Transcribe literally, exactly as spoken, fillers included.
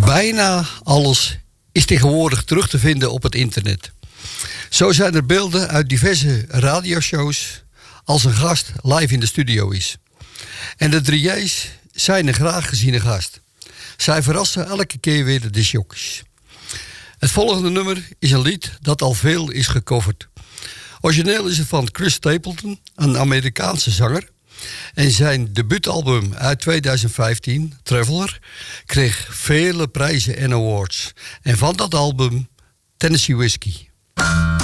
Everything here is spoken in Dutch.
Bijna alles is tegenwoordig terug te vinden op het internet. Zo zijn er beelden uit diverse radioshows als een gast live in de studio is. En de drie J's zijn een graag geziene gast. Zij verrassen elke keer weer de jockeys. Het volgende nummer is een lied dat al veel is gecoverd. Origineel is het van Chris Stapleton, een Amerikaanse zanger. En zijn debuutalbum uit tweeduizend vijftien, Traveler, kreeg vele prijzen en awards. En van dat album Tennessee Whiskey.